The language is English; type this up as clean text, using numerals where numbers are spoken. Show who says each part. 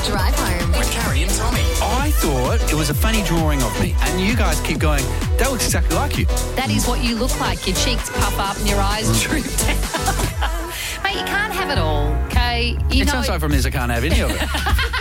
Speaker 1: Drive home
Speaker 2: with Carrie and Tommy.
Speaker 3: I thought it was a funny drawing of me, and you guys keep going, that looks exactly like you.
Speaker 4: That is what you look like. Your cheeks puff up and your eyes droop down. Mate, you can't have it all, okay?
Speaker 3: It sounds like from this I can't have any of it.